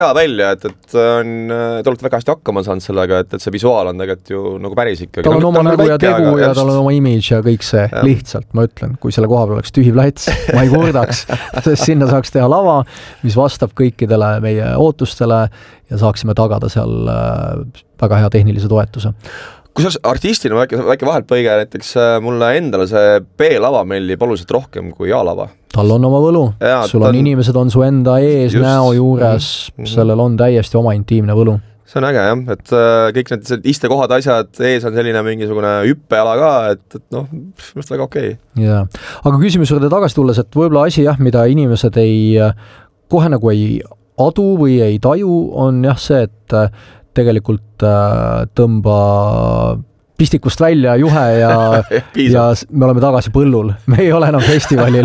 välja, et te olete väga hästi hakkama saanud sellega, et see visuaal on tegelikult ju nagu päris ikkagi. Tal on oma nägu ja tegu ja tal on oma image ja kõik see lihtsalt, ma ütlen, kui selle koha peal oleks tühi plats, ma ei kurdaks, sest sinna saaks teha lava, mis vastab kõikidele meie ootustele ja saaksime tagada seal väga hea tehnilise toetuse. Kusjuures artistina väike vahelt põige, näiteks mulle endale see B-lava meeldib oluliselt rohkem kui A-lava. Tal on oma võlu, sul on inimesed on su enda ees, näo juures, sellel on täiesti oma intiimne võlu. See on äge jah, et kõik need istekohad asjad, ees on selline mingisugune hüppeala ka, et must väga okei. Jaa, aga küsimus juurde tagasi tulles, et võib-olla asi jah, mida inimesed kohe nagu ei adu või ei taju, on jah see, et tegelikult tõmba pistikust välja juhe ja me oleme tagasi põllul. Me ei ole enam festivalil.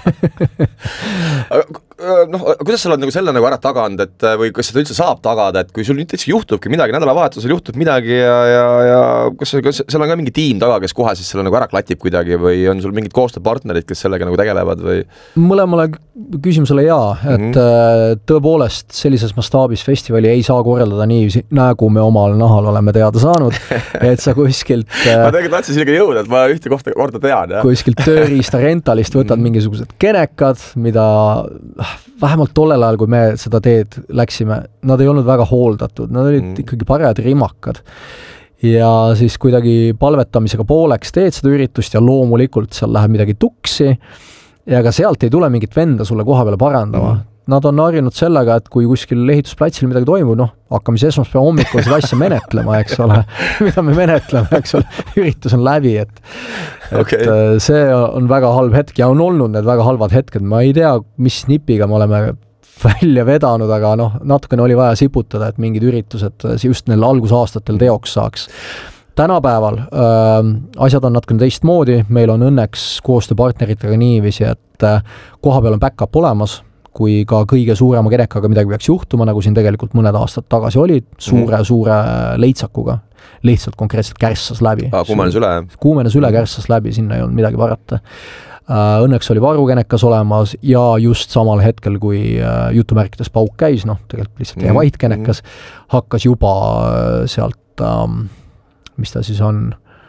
Kuidas sa oled selle ära taganud, et või kas seda üldse saab tagada, et kui sul nüüd juhtubki midagi, nädalavahetusel juhtub midagi ja kas seal on ka mingi tiim taga, kes kohe siis selle ära klatib kuidagi või on sul mingid koostööpartnerid, kes sellega tegelevad või? Mõlemale küsimusele jaa, et tõepoolest sellises mastaabis festivali ei saa korraldada nii, nagu me omal nahal oleme teada saanud, et sa kuskilt ma tegelikult tahtsin sellega jõuda, et ma ühte korda tean. Kuskilt tööriista rentalist võtad mingisugused kenekad, mida vähemalt tollel ajal, kui me seda teed läksime, nad ei olnud väga hooldatud, nad olid ikkagi parajad rimakad. Ja siis kuidagi palvetamisega pooleks teed seda üritust ja loomulikult seal läheb midagi tuksi ja ka sealt ei tule mingit venda sulle koha peale parandama. Nad on harjunud sellega, et kui kuskil ehitusplatsil midagi toimub, hakkame siis esmaspäeva hommikul seda asja menetlema, eks ole, mida me menetleme, eks ole, üritus on läbi, et see on väga halb hetk ja on olnud need väga halvad hetked, ma ei tea, mis nipiga me oleme välja vedanud, aga natukene oli vaja siputada, et mingid üritused just neil algusaastatel teoks saaks. Tänapäeval asjad on natukene teistmoodi, meil on õnneks koostööpartneritega niiviisi, et koha peal on backup olemas, kui ka kõige suurema kenekaga midagi peaks juhtuma, nagu siin tegelikult mõned aastad tagasi oli, suure leitsakuga, lihtsalt konkreetselt kärssas läbi. Kuumenes üle kärssas läbi, sinna ei olnud midagi parata. Õnneks oli varukenekas olemas ja just samal hetkel, kui jutumärkides pauk käis, tegelikult lihtsalt vaid kenekas, hakkas juba sealt, mis ta siis on...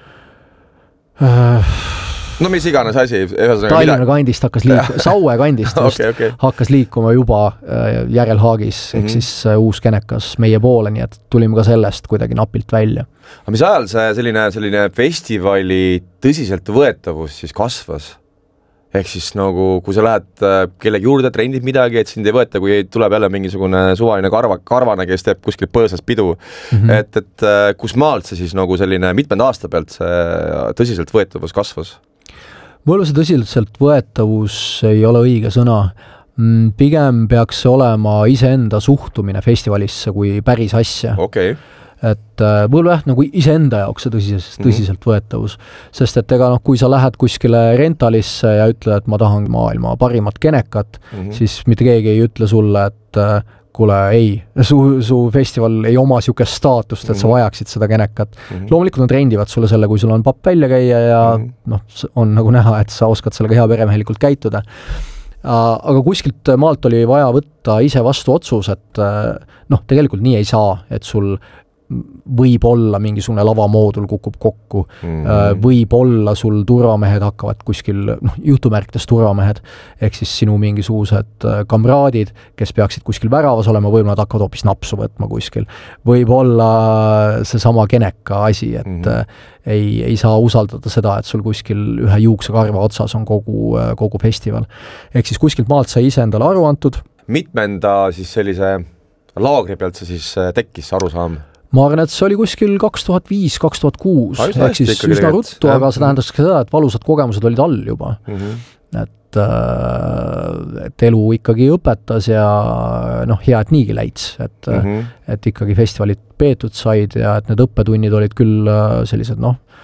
mis iganes asi. Tallinna kandist hakkas liikuma, Saue kandist hakkas liikuma juba järelhaagis, ehk siis uus kenekas meie poole, nii et tulime ka sellest kuidagi napilt välja. Aga mis ajal see selline festivali tõsiselt võetavus siis kasvas? Ehk siis kui sa lähed kellegi juurde, trendid midagi, et sind ei võeta, kui tuleb jälle mingisugune suvaline karvane, kes teeb kuskil põõsas pidu. Et kus maalt see siis selline mitmend aasta pealt see tõsiselt võetavus kasvas? Võib-olla see tõsiselt võetavus ei ole õige sõna. Pigem peaks see olema iseenda suhtumine festivalisse kui päris asja. Et võib-olla nagu iseenda jaoks see tõsiselt võetavus. Sest et kui sa lähed kuskile rentalisse ja ütled, et ma tahan maailma parimat kenekat, siis mitte keegi ei ütle sulle, et kuule, ei, su festival ei oma siukest staatust, et sa vajaksid seda kenekat. Loomulikult nad rendivad sulle selle, kui sul on papp välja käia ja on nagu näha, et sa oskad sellega hea peremehelikult käituda. Aga kuskilt maalt oli vaja võtta ise vastu otsus, et tegelikult nii ei saa, et sul võib olla mingisugune lavamoodul kukub kokku, võib olla sul turvamehed hakkavad kuskil, jutumärkides turvamehed, ehk siis sinu mingisugused kamraadid, kes peaksid kuskil väravas olema, võib-olla nad hakkavad hoopis napsu võtma kuskil. Võib olla see sama keneka asi, et ei saa usaldada seda, et sul kuskil ühe juuksekarva otsas on kogu festival. Ehk siis kuskilt maalt sai ise endale aru antud. Mitmenda siis sellise laagri pealt see siis tekkis arusaam? Ma arvan, et see oli kuskil 2005-2006, ehk siis üsna ruttu, aga see tähendas ka seda, et valusad kogemused olid all juba. Et elu ikkagi õpetas ja hea, et niigi läits, et ikkagi festivalid peetud said ja et need õppetunnid olid küll sellised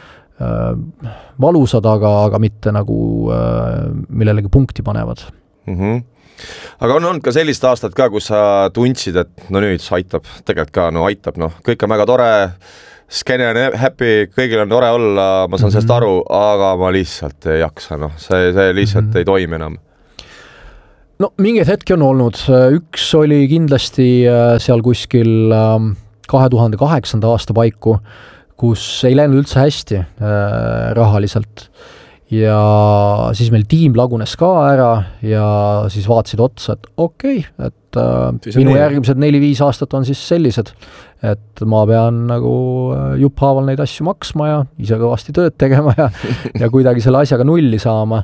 valusad, aga mitte nagu millelegi punkti panevad. Aga on olnud ka sellist aastat ka, kus sa tundsid, et nüüd aitab, tegelikult ka aitab, kõik on väga tore, skene on happy, kõigil on tore olla, ma saan sellest aru, aga ma lihtsalt ei jaksa, see lihtsalt ei toimi enam. no mingeid hetki on olnud, üks oli kindlasti seal kuskil 2008. aasta paiku, kus ei läinud üldse hästi rahaliselt ja siis meil tiim lagunes ka ära ja siis vaatasid otsa, et okei, et minu järgmised 4-5 aastat on siis sellised, et ma pean nagu jupphaaval neid asju maksma ja ise kõvasti tööd tegema ja kuidagi selle asjaga nulli saama.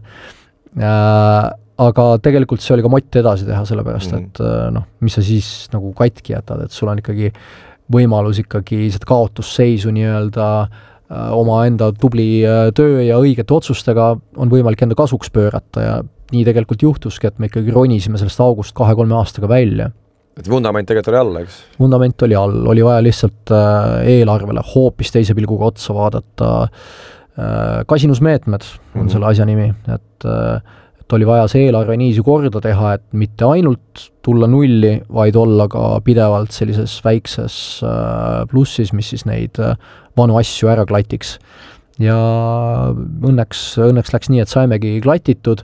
Aga tegelikult see oli ka mott edasi teha, sellepärast, et noh, mis sa siis nagu katki jätad, et sul on ikkagi võimalus ikkagi seda kaotusseisu nii-öelda oma enda tubli töö ja õigete otsustega on võimalik enda kasuks pöörata ja nii tegelikult juhtuski, et me ikkagi ronisime sellest august 2-3 aastaga välja. Et vundament tegelikult oli all, eks? Vundament oli all, oli vaja lihtsalt eelarvele hoopis teise pilguga otsa vaadata. Kasinusmeetmed on selle asja nimi, et oli vaja see eelarve niisi korda teha, et mitte ainult tulla nulli, vaid olla ka pidevalt sellises väikses plussis, mis siis neid vanu asju ära klatiks. Ja õnneks läks nii, et saimegi klatitud.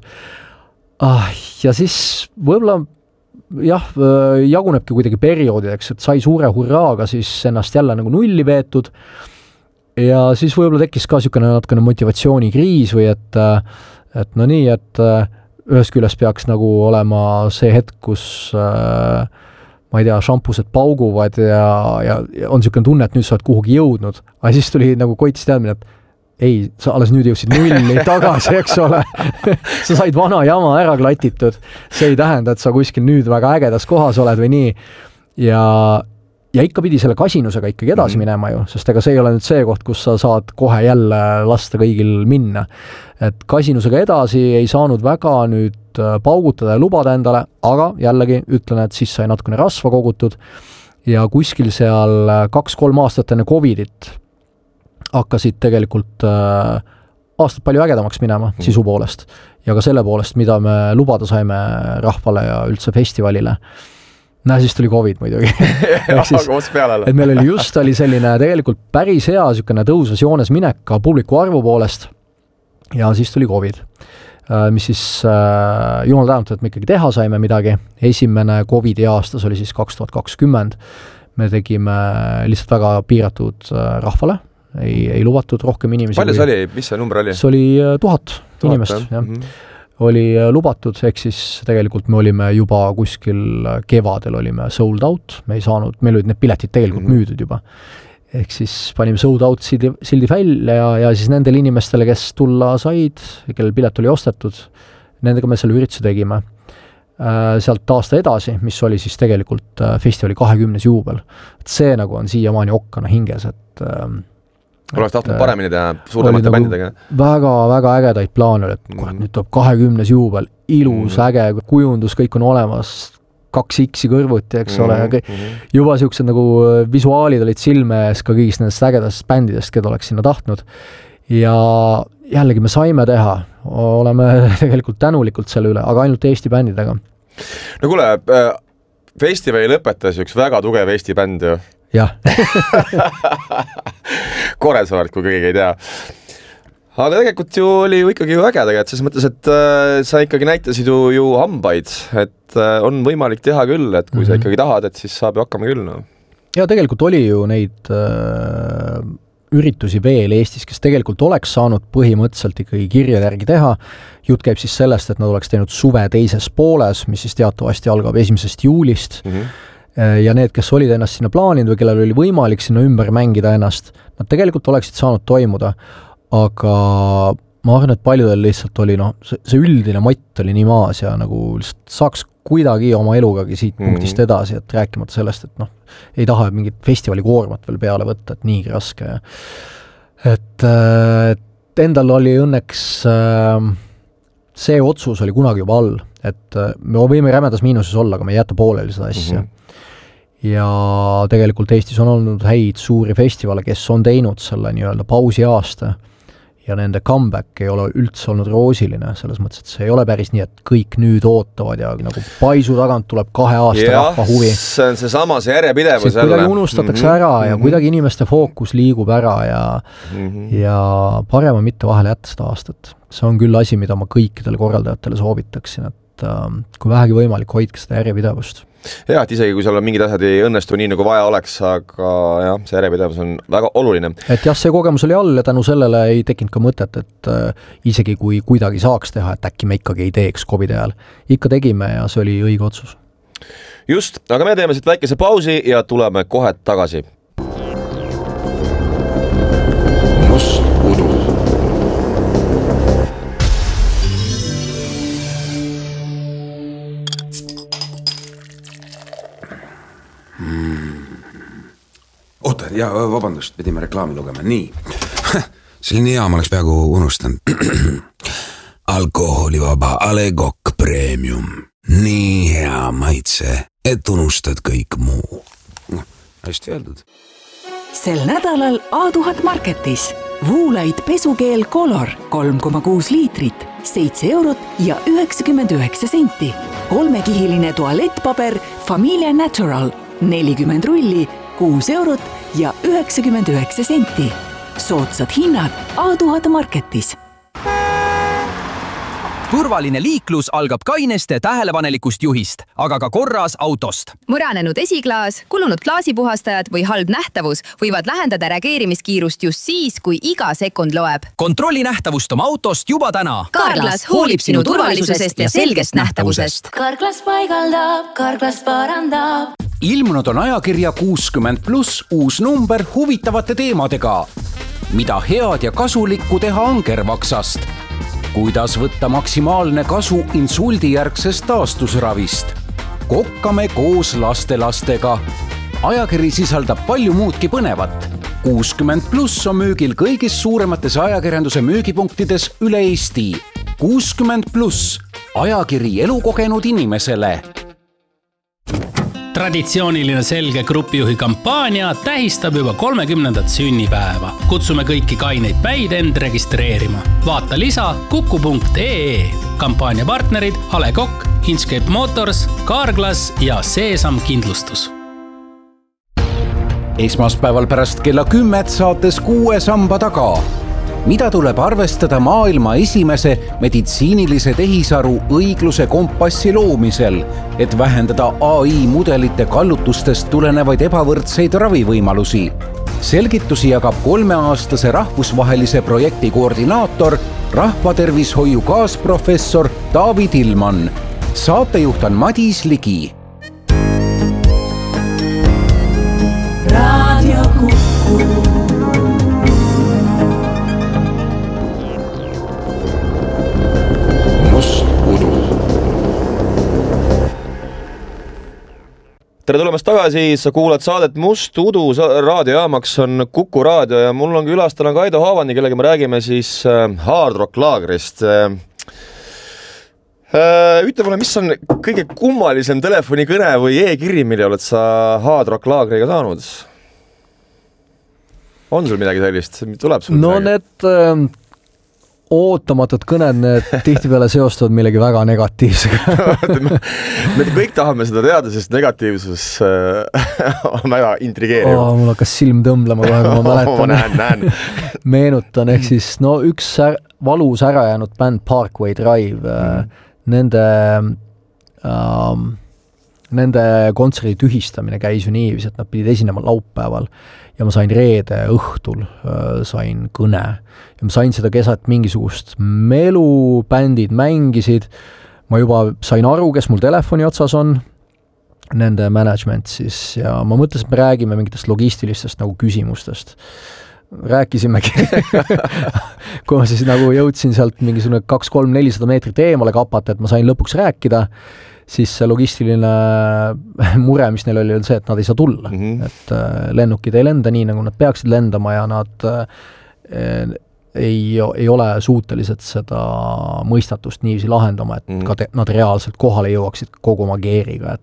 Ja siis võib-olla jah, jagunebki kuidagi perioodideks, et sai suure hurraaga siis ennast jälle nagu nulli veetud ja siis võib-olla tekkis ka natukene motivatsioonikriis või et no nii, et ühest küljest peaks nagu olema see hetk, kus ma ei tea, šampused pauguvad ja on niisugune tunne, et nüüd sa oled kuhugi jõudnud, aga siis tuli nagu koitis teadmine, et ei, sa alles nüüd jõudsid nulli tagasi, eks ole. Sa said vana jama ära klatitud. See ei tähenda, et sa kuskil nüüd väga ägedas kohas oled või nii. Ja ikka pidi selle kasinusega ikkagi edasi minema ju, sest ega see ei ole nüüd see koht, kus sa saad kohe jälle lasta kõigil minna. Et kasinusega edasi ei saanud väga nüüd paugutada ja lubada endale, aga jällegi ütlen, et siis sai natukene rasva kogutud ja kuskil seal 2-3 aastat enne Covidit hakkasid tegelikult aastad palju ägedamaks minema sisu poolest ja ka selle poolest, mida me lubada saime rahvale ja üldse festivalile. Siis tuli Covid muidugi. Et meil oli just selline tegelikult päris hea niisugune tõusvas joones minek ka publiku arvu poolest ja siis tuli Covid, mis siis jumal tänud, et me ikkagi teha saime midagi. Esimene Covidi aastas oli siis 2020. Me tegime lihtsalt väga piiratud rahvale, ei lubatud rohkem inimesi. Palju see oli? Mis see number oli? See oli 1000 inimest. Jah. Oli lubatud, ehk siis tegelikult me olime juba kuskil kevadel olime sold out, meil olid need piletid tegelikult müüdud juba. Ehk siis panime sold out sildi välja ja siis nendele inimestele, kes tulla said, kellel pilet oli ostetud, nendega me selle ürituse tegime. Sealt aasta edasi, mis oli siis tegelikult festivali 20. juubel. See nagu on siiamaani okkana hinges, et oleks tahtnud paremini teha suuremate bändidega? Väga ägedaid plaane oli, et nüüd tuleb 20. juubel, ilus, äge, kujundus, kõik on olemas, 2 X-i kõrvuti, eks ole, juba siuksed nagu visuaalid olid silme ees ka kõigist nendest ägedast bändidest, keda oleks sinna tahtnud. Ja jällegi me saime teha, oleme tegelikult tänulikult selle üle, aga ainult Eesti bändidega. No kuule, festivali lõpetas üks väga tugev Eesti bänd ju. Jah. Koresaart, kui keegi ei tea. Aga tegelikult ju oli ju ikkagi äge tegelikult, selles mõttes, et sa ikkagi näitasid ju hambaid, et on võimalik teha küll, et kui sa ikkagi tahad, et siis saab ju hakkama küll. No. Ja tegelikult oli ju neid üritusi veel Eestis, kes tegelikult oleks saanud põhimõtteliselt ikkagi kirjade järgi teha. Jutt käib siis sellest, et nad oleks teinud suve teises pooles, mis siis teatavasti algab 1. juulist. Ja need, kes olid ennast sinna plaaninud või kellel oli võimalik sinna ümber mängida ennast, nad tegelikult oleksid saanud toimuda, aga ma arvan, et paljudel lihtsalt oli see üldine mott oli nii maas ja nagu lihtsalt saaks kuidagi oma elugagi siit punktist edasi, et rääkimata sellest, et ei taha mingit festivali koormat veel peale võtta, et niigi raske. Et endal oli õnneks see otsus oli kunagi juba all, et me võime rämedas miinuses olla, aga me ei jäta pooleli seda asja. Ja tegelikult Eestis on olnud häid suuri festivale, kes on teinud selle nii-öelda pausi aasta ja nende comeback ei ole üldse olnud roosiline, selles mõttes, et see ei ole päris nii, et kõik nüüd ootavad ja nagu paisu tagant tuleb 2 aasta rahva huvi. See on seesama see järjepidevus. See kuidagi unustatakse ära ja kuidagi inimeste fookus liigub ära ja parem on mitte vahele jätta seda aastat. See on küll asi, mida ma kõikidele korraldajatele soovitaksin, et et kui vähegi võimalik, hoidke seda järjepidevust. Jah, et isegi kui seal on mingid asjad ei õnnestu nii, nagu vaja oleks, aga jah, see järjepidevus on väga oluline. Et jah, see kogemus oli all ja tänu sellele ei tekkinud ka mõtet, et isegi kui kuidagi saaks teha, et äkki me ikkagi ei teeks COVID-i ajal. Ikka tegime ja see oli õige otsus. Just, aga me teeme siit väikese pausi ja tuleme kohe tagasi. Must udu. Oota, ja vabandust, pidime reklaami lugema. Nii, selline hea ma oleks peaaegu unustanud. Alkoholivaba A. Le Coq Premium. Nii hea maitse, et unustad kõik muu. Hästi öeldud. Sel nädalal A1000 Marketis. Woolite pesukeel Color 3,6 liitrit, 7 € ja 99 senti. 3-kihiline tualettpaber Familia Natural 40 rulli, 6 € ja 99 senti. Soodsad hinnad A1000 Marketis. Turvaline liiklus algab kaineste tähelepanelikust juhist, aga ka korras autost. Muranenud esiklaas, kulunud klaasipuhastajad või halb nähtavus võivad lähendada reageerimiskiirust just siis, kui iga sekund loeb. Kontrolli nähtavust oma autost juba täna. Carglass hoolib sinu turvalisusest ja selgest nähtavusest. Carglass paigaldab, Carglass parandab. Ilmunud on ajakirja 60+ uus number huvitavate teemadega. Mida head ja kasulikku teha angervaksast? Kuidas võtta maksimaalne kasu insuldijärgsest taastusravist? Kokkame koos lastelastega. Ajakiri sisaldab palju muudki põnevat. 60+ on müügil kõigis suuremates ajakirjanduse müügipunktides üle Eesti. 60+, ajakiri elukogenud inimesele. Traditsiooniline selge grupijuhi kampaania tähistab juba 30. sünnipäeva. Kutsume kõiki kaineid päid end registreerima. Vaata lisa kuku.ee. Kampaania partnerid A. Le Coq, Inchcape Motors, Carglass ja Seesam kindlustus. Esmaspäeval pärast kella 10 saates 6 samba taga. Mida tuleb arvestada maailma esimese meditsiinilise tehisaru õigluse kompassi loomisel, et vähendada AI mudelite kallutustest tulenevaid ebavõrdseid ravivõimalusi? Selgitusi jagab 3-aastase rahvusvahelise projekti koordinaator, rahvatervishoiu kaasprofessor David Ilman. Saatejuht on Madis Ligi. Radio Kuku. Tere tulemast tagasi, sa kuulad saadet Must Udu, raadiojaamaks on Kuku raadio ja mul on külastanud Kaido Haavani, kellega me räägime siis Hard Rock laagrist. Ütle mulle, mis on kõige kummalisem telefonikõne või e-kiri, mille oled sa Hard Rock laagriga saanud? On sul midagi sellist? Tuleb sul no midagi? Need ootamatud kõned, need tihtipeale seostuvad millegi väga negatiivsega. Me kõik tahame seda teada, sest negatiivsus on väga intrigeeriv. Mul hakkas silm tõmblema kohe, kui ma mäletan. näen. Meenutan, ehk siis üks valus ära jäänud bänd Parkway Drive, nende kontserdi tühistamine käis ju niivis, et nad pidid esinema laupäeval ja ma sain reede õhtul, sain kõne ja ma sain seda keset mingisugust melu, bändid mängisid, ma juba sain aru, kes mul telefoni otsas on, nende management siis, ja ma mõtlesin, et me räägime mingitest logistilistest nagu küsimustest. Rääkisimegi, kui ma siis nagu jõudsin sealt mingisugune 200-400 meetrit eemale kapata, et ma sain lõpuks rääkida, siis see logistiline mure, mis neil oli see, et nad ei saa tulla. Et lennukid ei lenda nii, nagu nad peaksid lendama ja nad ei ole suutelised seda mõistatust niiviisi lahendama, et ka nad reaalselt kohale jõuaksid kogu oma geeriga,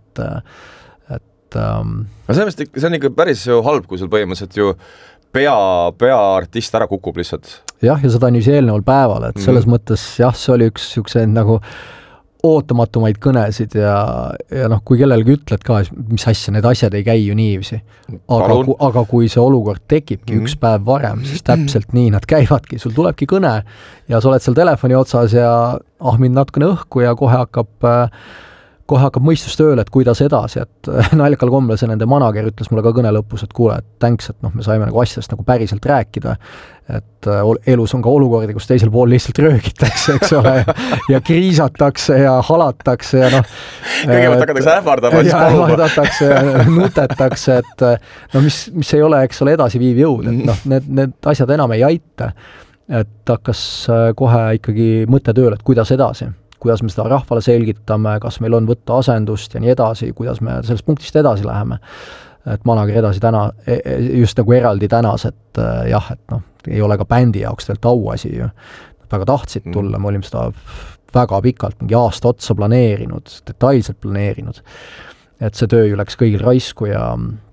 No see on ikka päris ju halb, kui sul põhimõtteliselt ju peaartist ära kukub lihtsalt. Jah, ja seda on ju eelneval päeval, et selles mõttes jah, see oli üks nagu ootamatumaid kõnesid ja noh, kui kellelegi ütled ka, mis asja, need asjad ei käi ju niiviisi. Aga kui see olukord tekibki üks päev varem, siis täpselt nii nad käivadki. Sul tulebki kõne ja sa oled seal telefoni otsas ja ahmid natukene õhku ja kohe hakkab mõistus tööle, et kuidas edasi, et naljakal kombel see nende manager ütles mulle ka kõne lõpus, et kuule, et thanks, et me saime nagu asjast nagu päriselt rääkida, et elus on ka olukordi, kus teisel pool lihtsalt röögitakse, eks ole, ja kriisatakse ja halatakse ja kõigepealt hakatakse ähvardatakse ja nutetakse, et mis ei ole, eks ole, edasiviiv jõud, et need asjad enam ei aita, et hakkas kohe ikkagi mõte tööle, et kuidas edasi. Kuidas me seda rahvale selgitame, kas meil on võtta asendust ja nii edasi, kuidas me sellest punktist edasi läheme. Et manager edasi just nagu eraldi tänas, et jah, et ei ole ka bändi jaoks teilt auasi ju. Nad väga tahtsid tulla, me olime seda väga pikalt, mingi aasta otsa planeerinud, detailselt planeerinud. Et see töö ju läks kõigil raisku ja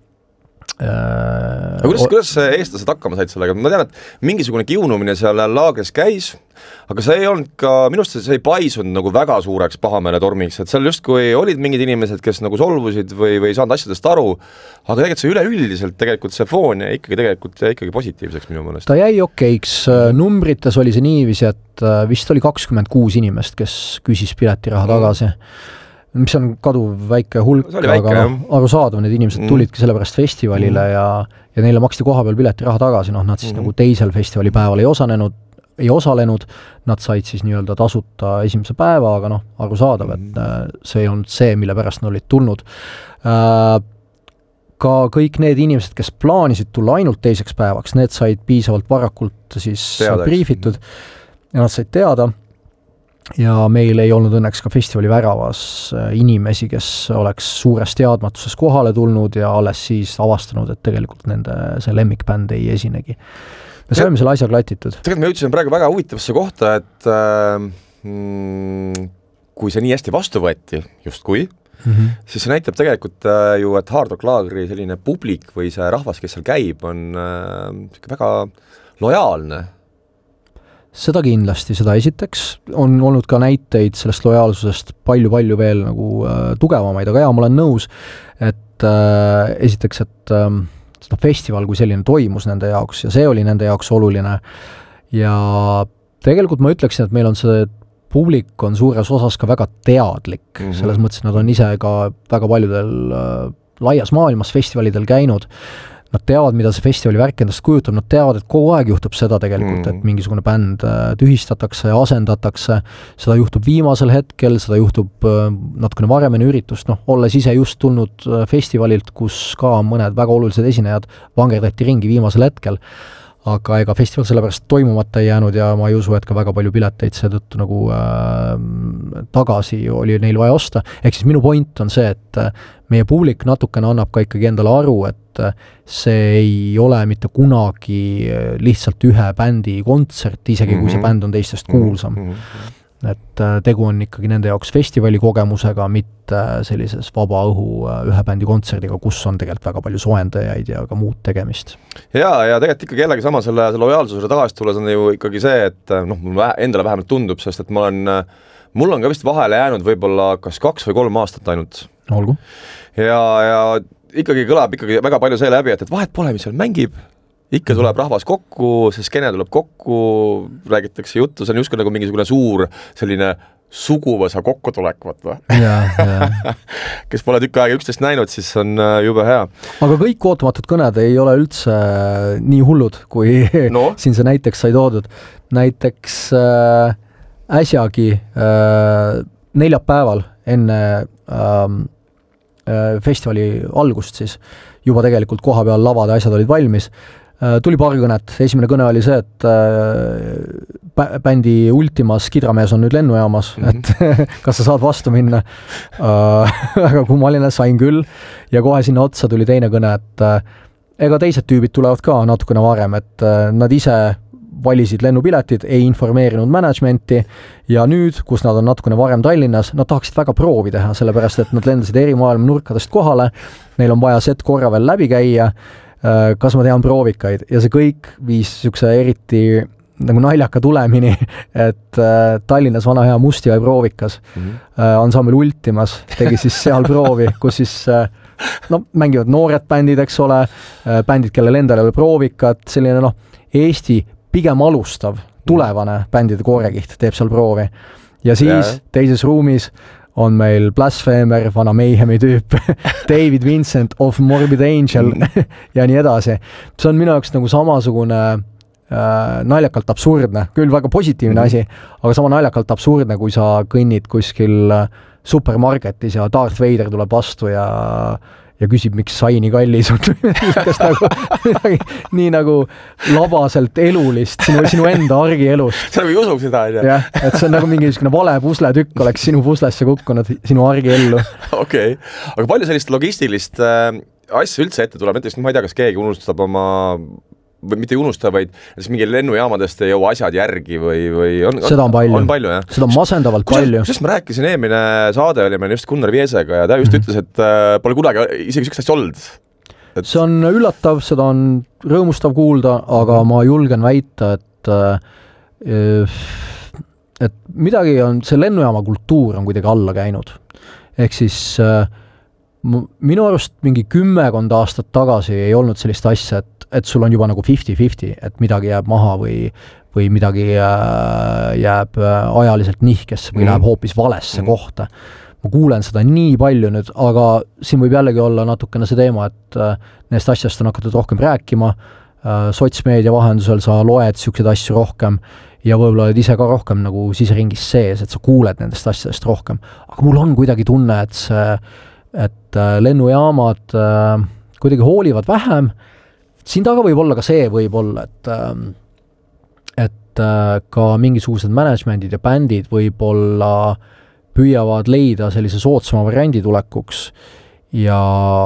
kuidas eestlased hakkama said sellega? Ma tean, et mingisugune kiunumine seal laagris käis, aga see ei olnud ka, minust see ei paisunud nagu väga suureks pahameele tormiks, et seal just kui olid mingid inimesed, kes nagu solvusid või ei saanud asjadest aru, aga tegelikult see üleüldiselt tegelikult see foon jäi ikkagi positiivseks minu mõelest. Ta jäi okeiks, numbrites oli see niiviisi, et vist oli 26 inimest, kes küsis piletiraha tagasi. Mis on kaduv väike hulk, aga arusaadav, need inimesed tulidki sellepärast festivalile ja neile maksti koha peal piletiraha tagasi, nad siis nagu teisel festivali päeval ei osalenud, nad said siis nii-öelda tasuta esimese päeva, aga arusaadav, et see ei olnud see, mille pärast nad olid tulnud. Ka kõik need inimesed, kes plaanisid tulla ainult teiseks päevaks, need said piisavalt varakult siis briifitud ja nad said teada. Ja meil ei olnud õnneks ka festivali väravas inimesi, kes oleks suures teadmatuses kohale tulnud ja alles siis avastanud, et tegelikult nende see lemmikbänd ei esinegi. Me saime selle asja klatitud. Tegelikult me jõudsime praegu väga huvitavasse kohta, et kui see nii hästi vastu võeti, justkui, siis see näitab tegelikult ju, et Hard Rock Laagri selline publik või see rahvas, kes seal käib, on väga lojaalne. Seda kindlasti, seda esiteks on olnud ka näiteid sellest lojaalsusest palju veel nagu tugevamaid, aga ma olen nõus, et esiteks, et festival kui selline toimus nende jaoks ja see oli nende jaoks oluline ja tegelikult ma ütleksin, et meil on see publik on suures osas ka väga teadlik, selles mõttes nad on ise ka väga paljudel laias maailmas festivalidel käinud. Nad teavad, mida see festivali värk endast kujutab, nad teavad, et kogu aeg juhtub seda tegelikult, et mingisugune bänd tühistatakse ja asendatakse, seda juhtub viimasel hetkel, seda juhtub natukene varemene üritust, olles ise just tulnud festivalilt, kus ka mõned väga olulised esinejad vangerdati ringi viimasel hetkel, aga ega festival sellepärast toimumata ei jäänud ja ma ei usu, et ka väga palju pileteid seetõttu nagu tagasi oli neil vaja osta. Ehk siis minu point on see, et meie publik natukene annab ka ikkagi endale aru, et see ei ole mitte kunagi lihtsalt ühe bändi kontsert, isegi kui see bänd on teistest kuulsam. Et tegu on ikkagi nende jaoks festivali kogemusega, mitte sellises vaba õhu ühe bändi kontserdiga, kus on tegelikult väga palju soendajaid ja ka muud tegemist. Ja tegelikult ikkagi jällegi sama selle lojaalsusele tagasi tulles on ju ikkagi see, et endale vähemalt tundub, sest et mul on ka vist vahele jäänud võib-olla kas 2 või 3 aastat ainult. Olgu. Ja ikkagi kõlab ikkagi väga palju see läbi, et vahet pole, mis seal mängib, ikka tuleb rahvas kokku, see skene tuleb kokku, räägitakse juttu, see on justkui nagu mingisugune suur selline suguvõsa kokkutulek, vaata. Kes pole tükk aega üksteist näinud, siis on jube hea. Aga kõik ootumatud kõned ei ole üldse nii hullud, kui siin see näiteks sai toodud. Näiteks äsjagi neljapäeval enne festivali algust siis juba tegelikult koha peal lavade asjad olid valmis. Tuli paar kõnet. Esimene kõne oli see, et bändi Ultimas Kidramees on nüüd lennujaamas, et kas sa saad vastu minna? Väga kummaline, sain küll. Ja kohe sinna otsa tuli teine kõne, et ega teised tüübid tulevad ka natukene varem, et nad ise valisid lennupiletid, ei informeerinud managementi ja nüüd, kus nad on natukene varem Tallinnas, nad tahaksid väga proovi teha, sellepärast, et nad lendasid eri maailma nurkadest kohale, neil on vaja set korra veel läbi käia, kas ma tean proovikaid ja see kõik viis sükse eriti nagu naljaka tulemini, et Tallinnas vana hea Mustjõe proovikas ansambel Ultimas tegi siis seal proovi, kus siis mängivad noored bändid, eks ole, bändid, kellel endal ei ole proovikat, selline Eesti pigem alustav, tulevane bändide koorekiht teeb seal proovi. Ja siis teises ruumis on meil Blasphemer, vana Mayhemi tüüp, David Vincent of Morbid Angel ja nii edasi. See on minu jaoks nagu samasugune naljakalt absurdne, küll väga positiivne asi, aga sama naljakalt absurdne, kui sa kõnnid kuskil supermarketis ja Darth Vader tuleb vastu ja küsib, miks saini kallis on. nii nagu labaselt elulist, sinu enda argielust. See nagu ei usu seda, on ju? Jah, et see on nagu mingisugune vale pusletükk oleks sinu puslesse kukkunud, sinu argiellu. Okei. Aga palju sellist logistilist asja üldse ette tuleb? Näiteks, ma ei tea, kas keegi unustab oma või mitte ei unusta, vaid mingi lennujaamadest ei jõua asjad järgi või on? Seda on palju. On palju, jah? Seda on masendavalt palju. Kusest ma rääkisin, eelmine saade oli meil just Gunnar Viesega ja ta just ütles, et pole kunagi isegi sükst asja olnud. See on üllatav, seda on rõõmustav kuulda, aga ma julgen väita, et midagi on, see lennujaama kultuur on kuidagi alla käinud. Ehk siis minu arust mingi 10 aastat tagasi ei olnud sellist asja, et sul on juba nagu 50-50, et midagi jääb maha või midagi jääb ajaliselt nihkesse või läheb hoopis valesse kohta. Ma kuulen seda nii palju nüüd, aga siin võib jällegi olla natukene see teema, et neist asjast on hakatud rohkem rääkima, sotsmeedia vahendusel sa loed siukseid asju rohkem ja võib-olla oled ise ka rohkem nagu siseringis sees, et sa kuuled nendest asjadest rohkem. Aga mul on kuidagi tunne, et lennujaamad kuidagi hoolivad vähem. Siin taga võib olla ka see võib-olla, et ka mingisugused managementid ja bändid võib-olla püüavad leida sellise soodsama variandi tulekuks ja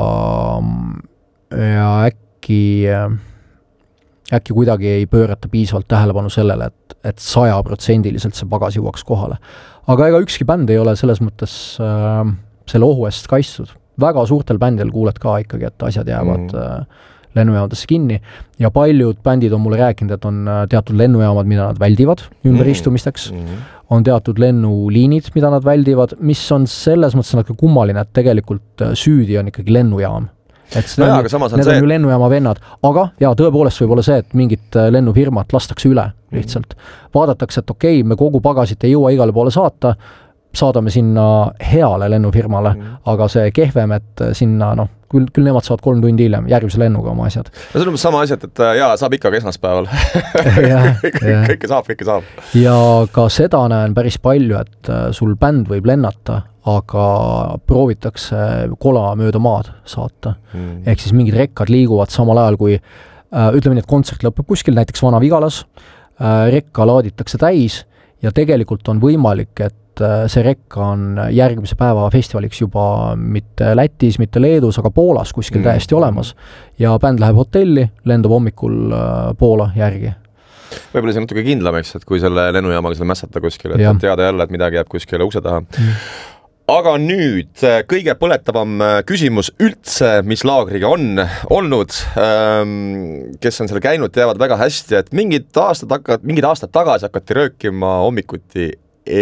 äkki kuidagi ei pöörata piisavalt tähelepanu sellele, et 100% see pagas jõuaks kohale. Aga ega ükski bänd ei ole selles mõttes selle ohu eest kaitstud. Väga suurtel bändil kuuled ka ikkagi, et asjad jäävad lennujaamadesse kinni ja paljud bändid on mulle rääkinud, et on teatud lennujaamad, mida nad väldivad ümberistumisteks, on teatud lennuliinid, mida nad väldivad, mis on selles mõttes natuke kummaline, et tegelikult süüdi on ikkagi lennujaam. Et need on ju lennujaama vennad, aga tõepoolest võib olla see, et mingit lennufirmat lastakse üle lihtsalt. Vaadatakse, et okei, me kogu pagasit ei jõua igale poole saadame sinna heale lennufirmale, aga see kehvem, et sinna küll nemad saavad 3 tundi hiljem järgmise lennuga oma asjad. No see on sama asjad, et saab ikka esmaspäeval. Kõike saab. Ja ka seda näen päris palju, et sul bänd võib lennata, aga proovitakse kola mööda maad saata. Ehk siis mingid rekkad liiguvad samal ajal, kui ütleme nii, et kontsert lõpeb kuskil, näiteks Vana-Vigalas, rekka laaditakse täis ja tegelikult on võimalik, et see rekka on järgmise päeva festivaliks juba mitte Lätis, mitte Leedus, aga Poolas kuskil täiesti olemas. Ja bänd läheb hotelli, lendab hommikul Poola järgi. Võib-olla see on natuke kindlam, eks, et kui selle lennujaamaga seda mässata kuskil, et teada jälle, et midagi jääb kuskile ukse taha. Aga nüüd kõige põletavam küsimus üldse, mis laagriga on olnud, kes on seal käinud, teavad väga hästi, et mingid aastad tagasi hakati röökima hommikuti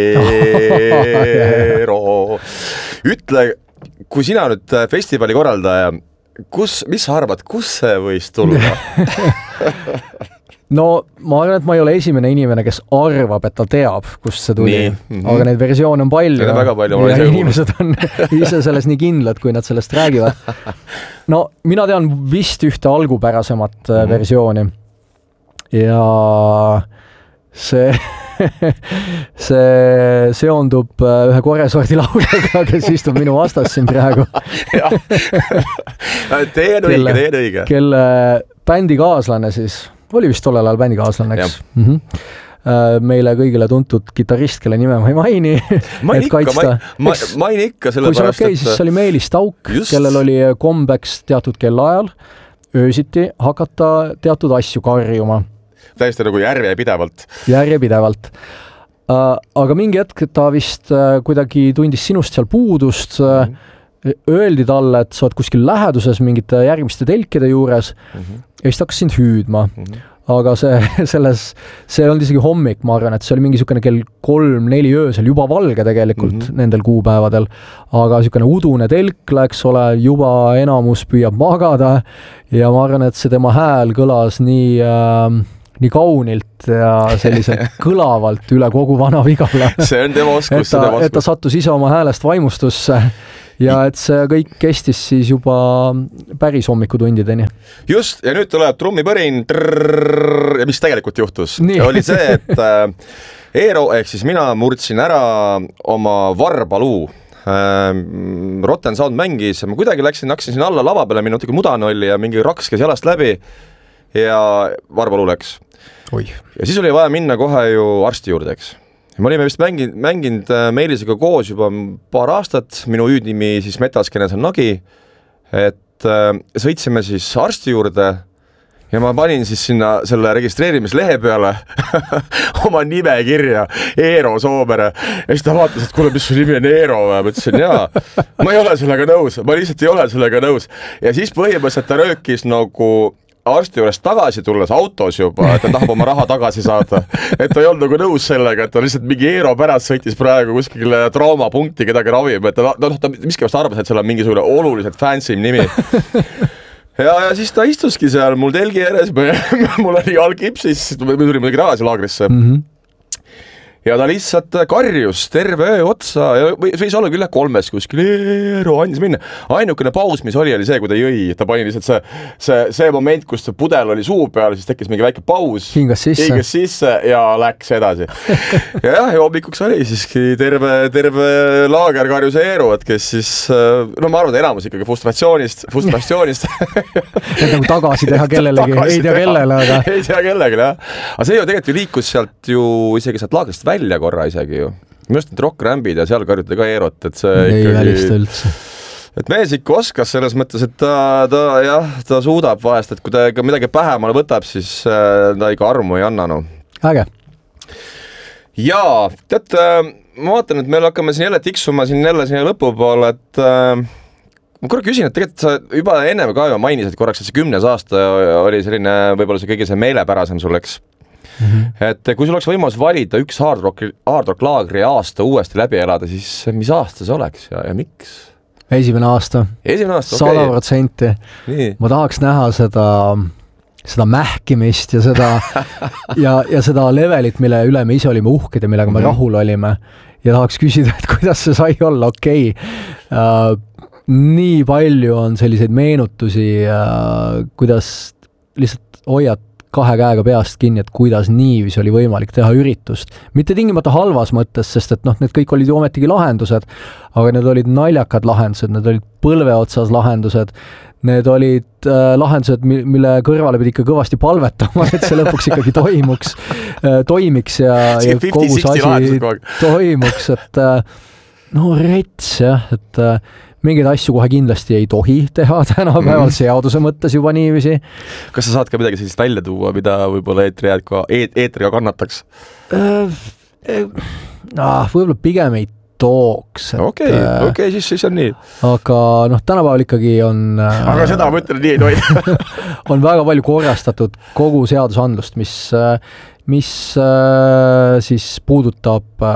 Ütle, kui sina nüüd festivali korraldaja, mis sa arvad, kus see võis tulla? No ma arvan, et ma ei ole esimene inimene, kes arvab, et ta teab, kust see tuli. Aga neid versioone on palju. Ja inimesed on ise selles nii kindlad, kui nad sellest räägivad. No mina tean vist ühte algupärasemat versiooni. Ja see seondub ühe korresordi lauljaga, kes istub minu vastas siin praegu. Teen õige. Kelle bändikaaslane siis, oli vist tollel ajal bändikaaslane, eks? Meile kõigile tuntud gitarrist, kelle nime ma ei maini. Maini ikka, sellepärast, et... siis oli Meelis Tauk, kellel oli kombeks teatud kellaajal öösiti hakata teatud asju karjuma. Täiesti nagu järjepidevalt. Aga mingi hetk ta vist kuidagi tundis sinust seal puudust, öeldi talle, et sa oled kuskil läheduses mingite järgmiste telkide juures ja siis ta hakkas sind hüüdma. aga see olnud isegi hommik, ma arvan, et see oli mingi niisugune kell 3-4 öösel, juba valge tegelikult nendel kuupäevadel, aga niisugune udune telk läks ole, juba enamus püüab magada ja ma arvan, et see tema hääl kõlas nii kaunilt ja selliselt kõlavalt üle kogu Vana-Vigala. See on tema oskus. Et ta sattus ise oma häälest vaimustusse ja et see kõik kestis siis juba päris hommikutundideni. Just, ja nüüd tuleb trummipõrin ja mis tegelikult juhtus? Oli see, et Eero ehk siis mina murdsin ära oma varbaluu. Rotten Sound mängis, ma kuidagi hakkasin sinna alla lava peale, minna mudane oli ja mingi raks käis jalast läbi ja varbaluu läks. Ja siis oli vaja minna kohe ju arsti juurde, eks. Me olime vist mänginud Meelisega koos juba paar aastat, minu hüüdnimi siis Metalskenes on Nagi, et sõitsime siis arsti juurde ja ma panin siis sinna selle registreerimislehe peale oma nime kirja, Eero Soomere, ja siis ta vaatas, et kuule, mis su nimi on Eero, ja ma ütlesin, jaa, ma ei ole sellega nõus, ma lihtsalt ei ole sellega nõus, ja siis põhimõtteliselt ta röökis nagu arsti juures tagasi tulles autos juba, et ta tahab oma raha tagasi saada, et ta ei olnud nagu nõus sellega, et ta lihtsalt mingi Eero pärast sõitis praegu kuskile traumapunkti kedagi ravib, et ta miskivast arvas, et seal on mingisugune oluliselt fancy nimi. Ja siis ta istusski seal mul telgi ääres, mul oli jalg kipsis, me tulime muidugi tagasi laagrisse. Ja ta lihtsalt karjus terve öö otsa ja võis olla küll 3 kuskil, Eero andis minna. Ainukene paus, mis oli see, kui ta jõi, ta pani lihtsalt see moment, kus see pudel oli suu peal, siis tekkis mingi väike paus. Hingas sisse ja läks edasi. ja hommikuks oli siiski terve laager karjus Eero, et kes siis, no ma arvan, et enamus ikkagi frustratsioonist. et nagu tagasi teha kellelegi, ei tea kellele, aga... Ei tea kellelegi, jah. Aga see ju tegelikult ju liikus sealt ju isegi sealt laagrist välja korra isegi ju. Just need rock-rambid ja seal karjuti ka Eerot, et see ei välista üldse. Et mees ikka oskas selles mõttes, et ta suudab vahest, et kui ta midagi pähemale võtab, siis ta ikka armu ei anna. No. Äge. Jaa, tead, ma vaatan, et meil hakkame siin jälle tiksuma siin lõpu poole, et ma korra küsin, et tegelikult sa juba enne ka mainisid korraks, et see 10. aasta oli selline, võib-olla see kõige see meelepärasem sul, eks. Et kui sul oleks võimalus valida üks hard rock laagri aasta uuesti läbi elada, siis mis aasta see oleks ja miks? Esimene aasta, 100%. Ma tahaks näha seda mähkimist ja seda ja seda levelit, mille üle me ise olime uhked ja millega me rahul olime ja tahaks küsida, et kuidas see sai olla okei. Nii palju on selliseid meenutusi, kuidas lihtsalt hoiad 2 käega peast kinni, et kuidas niivis oli võimalik teha üritust. Mitte tingimata halvas mõttes, sest et need kõik olid ju ometigi lahendused, aga need olid naljakad lahendused, need olid põlve otsas lahendused, need olid lahendused, mille kõrvale pidi ikka kõvasti palvetama, et see lõpuks ikkagi toimiks ja kogu see asi toimuks, et rets jah, et mingeid asju kohe kindlasti ei tohi teha tänapäeval seaduse mõttes juba niiviisi. Kas sa saad ka midagi sellist välja tuua, mida võib-olla eetriga kannataks? Võib-olla pigem ei tooks. Okei, siis on nii. Aga tänapäeval ikkagi on... Aga seda ma ütlen, nii ei tohi. On väga palju korrastatud kogu seadusandlust, mis siis puudutab...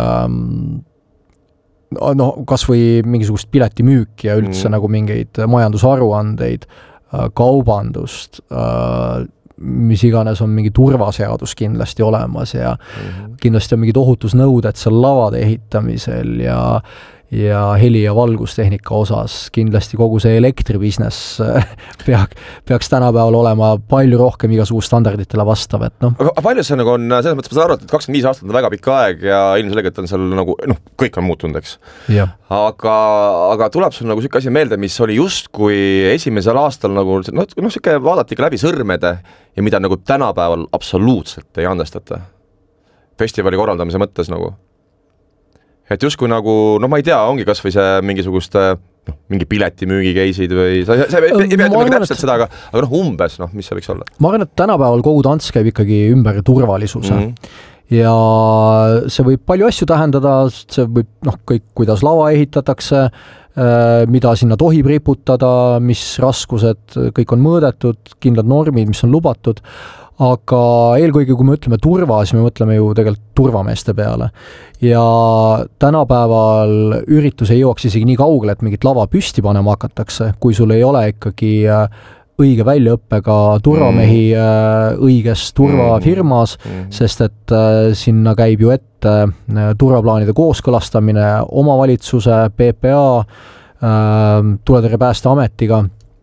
kas või mingisugust piletimüüki ja üldse nagu mingeid majandusaruandeid, kaubandust, mis iganes on mingi turvaseadus kindlasti olemas ja kindlasti on mingid ohutusnõuded seal lavade ehitamisel ja heli- ja valgustehnika osas. Kindlasti kogu see elektribusiness peaks tänapäeval olema palju rohkem igasugust standarditele vastav. Aga palju see nagu on, selles mõttes ma saan aru, et 25 aastat on väga pikk aeg ja ilmselgelt on seal nagu, kõik on muutunud, eks. Aga tuleb sul nagu siuke asi meelde, mis oli just kui esimesel aastal nagu, siuke vaadati ka läbi sõrmede ja mida nagu tänapäeval absoluutselt ei andestata. Festivali korraldamise mõttes nagu. Et justkui nagu, ma ei tea, ongi kas või see mingisugust mingi piletimüügi keisid või sa ei pea täpselt seda, aga umbes, mis see võiks olla? Ma arvan, et tänapäeval kogu tants käib ikkagi ümber turvalisuse ja see võib palju asju tähendada, see võib kõik, kuidas lava ehitatakse, mida sinna tohib riputada, mis raskused, kõik on mõõdetud, kindlad normid, mis on lubatud, aga eelkõige, kui me ütleme turva, siis me mõtleme ju tegelikult turvameeste peale. Ja tänapäeval üritus ei jõuaks isegi nii kaugele, et mingit lava püsti panema hakatakse, kui sul ei ole ikkagi õige väljaõppega turvamehi õiges turvafirmas, sest et sinna käib ju ette turvaplaanide kooskõlastamine omavalitsuse, PPA, Tuletõrje Päästeametiga,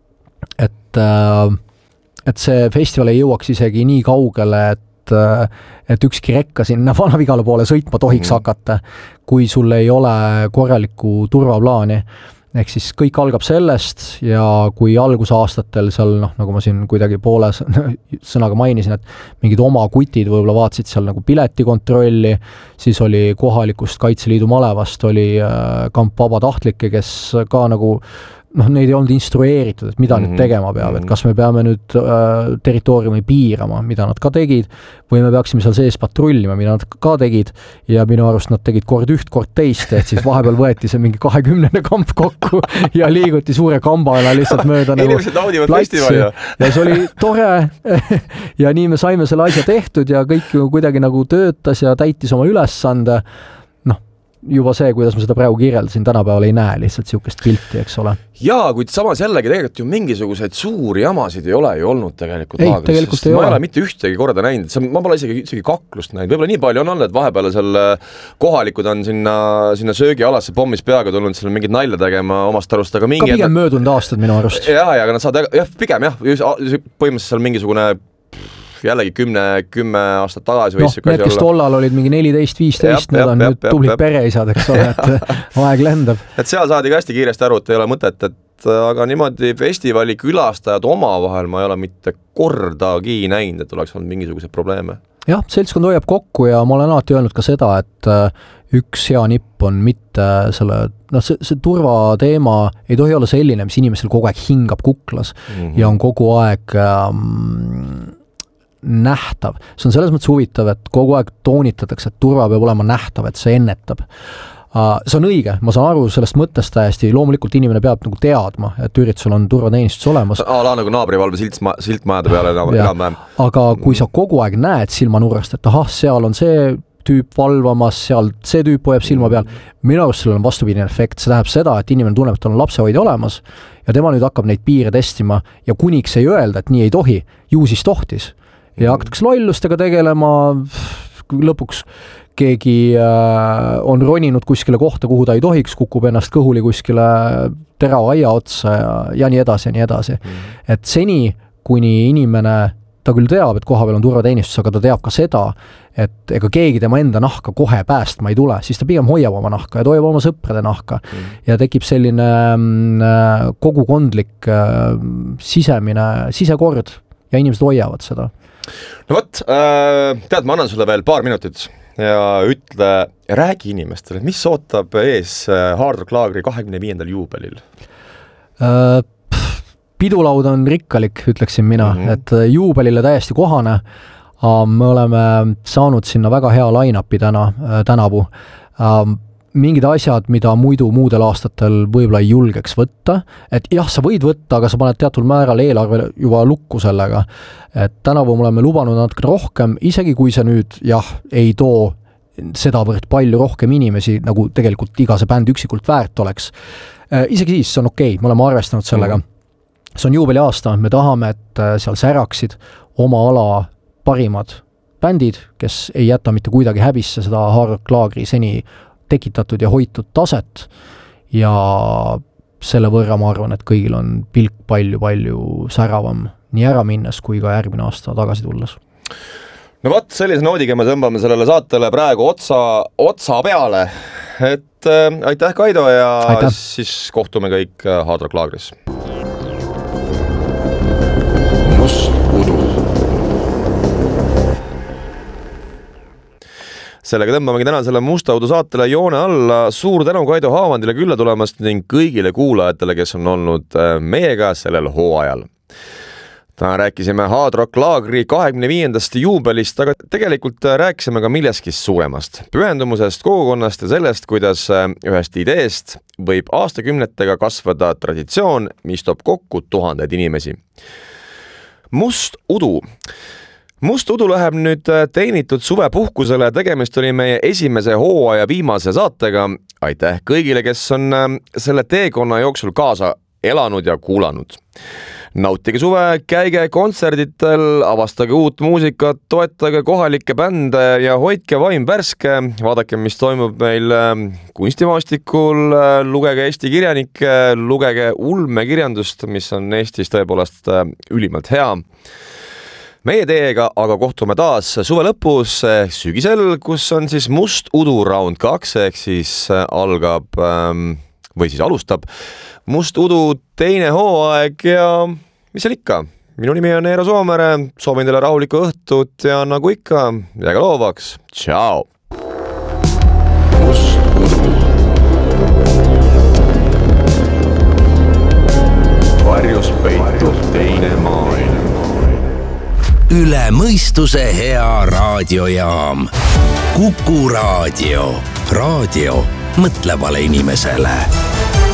et see festival ei jõuaks isegi nii kaugele, et ükski rekka sinna Vana-Vigala poole sõitma tohiks hakata, kui sul ei ole korralikku turvaplaani. Ehk siis kõik algab sellest ja kui algusaastatel seal, nagu ma siin kuidagi poole sõnaga mainisin, et mingid oma kutid võib-olla vaatasid seal nagu piletikontrolli, siis oli kohalikust Kaitseliidu malevast oli kamp vabatahtlikke, kes ka nagu neid ei olnud instrueeritud, et mida nüüd tegema peab, et kas me peame nüüd territooriumi piirama, mida nad ka tegid, või me peaksime seal sees patrullima, mida nad ka tegid, ja minu arust nad tegid kord üht, kord teist, et siis vahepeal võeti see mingi 20 kamp kokku ja liiguti suure kambana lihtsalt mööda nagu platsi. Ja see oli tore ja nii me saime selle asja tehtud ja kõik ju kuidagi nagu töötas ja täitis oma ülesande. Juba see, kuidas ma seda praegu kirjeldasin, tänapäeval ei näe lihtsalt siukest pilti, eks ole. Jaa, kuid samas jällegi tegelikult ju mingisuguseid suuri jamasid ei ole ju olnud tegelikult laagris. Tegelikult ei ole. Ma ei ole mitte ühtegi korda näinud, ma pole isegi kaklust näinud. Võib-olla nii palju on olnud, et vahepeal seal kohalikud on sinna söögialasse pommis peaga tulnud seal mingid nalja tegema omast arust, aga mingi... Ka pigem möödunud aastad minu arust. Jaa, aga nad saavad... Pigem jah, põhimõtteliselt seal mingisugune... jällegi 10 aastat tagasi võis need, kes tollal olid mingi 14-15, need on nüüd tublid pereisad, eks ole, et aeg lendab. Et seal saadi ka hästi kiiresti aru, et ei ole mõtet, aga niimoodi festivali külastajad omavahel ma ei ole mitte kordagi näinud, et oleks olnud mingisuguseid probleeme. Jah, seltskond hoiab kokku ja ma olen alati öelnud ka seda, et üks hea nipp on mitte selle, see turvateema ei tohi olla selline, mis inimesel kogu aeg hingab kuklas ja on kogu aeg... nähtav. See on selles mõttes huvitav, et kogu aeg toonitatakse, et turva peab olema nähtav, et see ennetab. See on õige, ma saan aru sellest mõttest täiesti, loomulikult inimene peab nagu teadma, et üritusel on turvateenistus olemas. Nagu naabrivalve siltmajade peale enam-vähem. Aga kui sa kogu aeg näed silmanurrast, et seal on see tüüp valvamas, seal see tüüp hoiab silma peal, minu arust sellel on vastupidine efekt, see tähendab seda, et inimene tunneb, et on lapsehoidja olemas ja tema nüüd hakkab neid piire testima ja kuniks ei öelda, et nii ei tohi, ju siis tohtis. Ja hakatakse lollustega tegelema, lõpuks keegi on roninud kuskile kohta, kuhu ta ei tohiks, kukub ennast kõhuli kuskile terava aia otsa ja nii edasi ja nii edasi. Et seni, kuni inimene, ta küll teab, et koha peal on turvateenistus, aga ta teab ka seda, et ega keegi tema enda nahka kohe päästma ei tule, siis ta pigem hoiab oma nahka ja toiab oma sõprade nahka ja tekib selline kogukondlik sisekord ja inimesed hoiavad seda. No võt, tead, ma annan sulle veel paar minutit ja ütle, räägi inimestele, mis ootab ees Hard Rock Laagri 25. juubelil? Pidulaud on rikkalik, ütleksin mina, et juubelile täiesti kohane. Me oleme saanud sinna väga hea line-upi tänavu. Mingid asjad, mida muidu muudel aastatel võib-olla ei julgeks võtta, et jah, sa võid võtta, aga sa paned teatud määral eelarve juba lukku sellega, et tänavu me oleme lubanud natuke rohkem, isegi kui see nüüd ei too sedavõrd palju rohkem inimesi, nagu tegelikult iga see bänd üksikult väärt oleks. Isegi siis see on okei, me oleme arvestanud sellega. See on juubeli aasta, me tahame, et seal säraksid oma ala parimad bändid, kes ei jäta mitte kuidagi häbisse seda Hard Rock Laagri seni tekitatud ja hoitud taset ja selle võrra ma arvan, et kõigil on pilk palju säravam nii ära minnes kui ka järgmine aasta tagasi tulles. No võt, sellise noodiga me tõmbame sellele saatele praegu otsa peale, et aitäh Kaido ja aitäh. Siis kohtume kõik Hard Rock Laagris. Sellega tõmbamegi täna selle Mustaudu saatele joone alla. Suur tänu Kaido Haavandile külla tulemast ning kõigile kuulajatele, kes on olnud meiega sellel hooajal. täna rääkisime Hard Rock Laagri 25. juubelist, aga tegelikult rääkisime ka millestki suuremast. Pühendumusest, kogukonnast ja sellest, kuidas ühest ideest võib aastakümnetega kasvada traditsioon, mis toob kokku tuhandeid inimesi. Must udu. Must udu läheb nüüd teenitud suvepuhkusele, tegemist oli meie esimese hooaja viimase saatega. Aitäh kõigile, kes on selle teekonna jooksul kaasa elanud ja kuulanud. Nautige suve, käige kontserditel, avastage uut muusikat, toetage kohalikke bände ja hoidke vaim värske. Vaadake, mis toimub meil kunstimaastikul, lugege Eesti kirjanikke, lugege ulmekirjandust, mis on Eestis tõepoolest ülimalt hea. Meie teiega aga kohtume taas suve lõpus sügisel, kus on siis Must udu round 2, ehk siis algab või siis alustab Must udu teine hooaeg ja mis seal ikka. Minu nimi on Eero Soomere, soovin teile rahulikku õhtut ja nagu ikka, jääge loovaks. Tšau! Must udu. Varjus peitub teine maailm. Üle mõistuse hea raadiojaam. Kuku Raadio. Raadio mõtlevale inimesele.